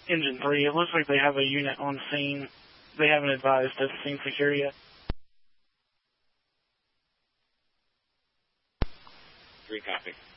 Engine 3. It looks like they have a unit on scene. They haven't advised us scene secure yet. 3 copy.